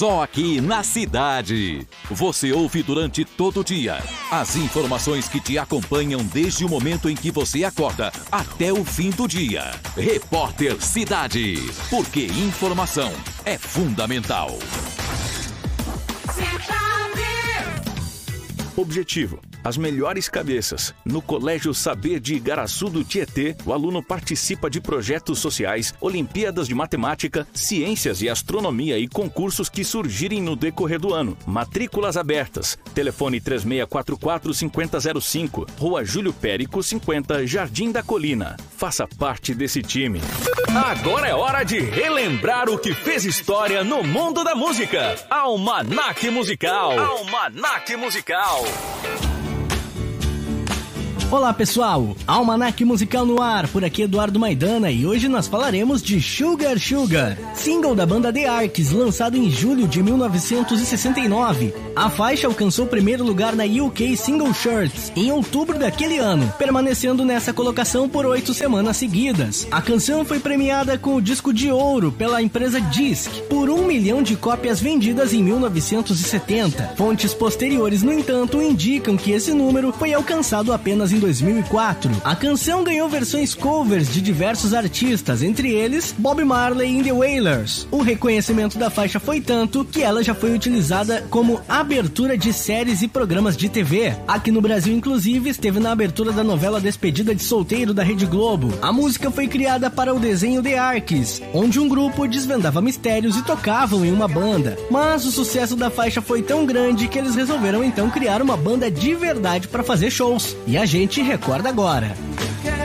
só aqui na cidade. Você ouve durante todo o dia as informações que te acompanham desde o momento em que você acorda até o fim do dia. Repórter Cidade, porque informação é fundamental. Objetivo: as melhores cabeças. No Colégio Saber de Igaraçu do Tietê, o aluno participa de projetos sociais, Olimpíadas de Matemática, Ciências e Astronomia e concursos que surgirem no decorrer do ano. Matrículas abertas. Telefone 3644-5005, Rua Júlio Périco 50, Jardim da Colina. Faça parte desse time. Agora é hora de relembrar o que fez história no mundo da música. Almanac Musical. Almanac Musical. Olá pessoal, Almanac Musical no ar, por aqui Eduardo Maidana e hoje nós falaremos de Sugar Sugar, single da banda The Arcs, lançado em julho de 1969. A faixa alcançou o primeiro lugar na UK Single Charts em outubro daquele ano, permanecendo nessa colocação por 8 semanas seguidas. A canção foi premiada com o disco de ouro pela empresa Disc, por 1 milhão de cópias vendidas em 1970. Fontes posteriores, no entanto, indicam que esse número foi alcançado apenas em 2004. A canção ganhou versões covers de diversos artistas, entre eles Bob Marley e The Wailers. O reconhecimento da faixa foi tanto que ela já foi utilizada como abertura de séries e programas de TV. Aqui no Brasil, inclusive, esteve na abertura da novela Despedida de Solteiro da Rede Globo. A música foi criada para o desenho The Arcs, onde um grupo desvendava mistérios e tocavam em uma banda. Mas o sucesso da faixa foi tão grande que eles resolveram então criar uma banda de verdade para fazer shows. E a gente recorda agora.